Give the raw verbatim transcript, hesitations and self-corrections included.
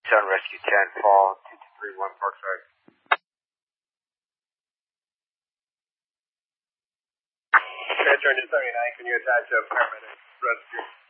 Sun Rescue ten, fall two two three one Parkside. Metro seventy-nine, can you attach a paramedic rescue?